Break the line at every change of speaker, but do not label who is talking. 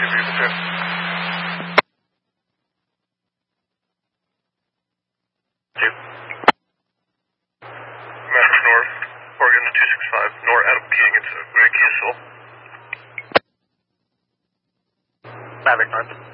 Mass North, Oregon 265, North Adam King, it's a Ray Kiesel.
Maverick North.